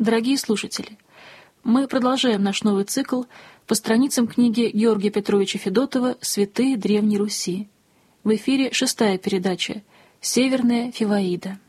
Дорогие слушатели, мы продолжаем наш новый цикл по страницам книги Георгия Петровича Федотова «Святые Древней Руси». В эфире 6-я передача «Северная Фиваида».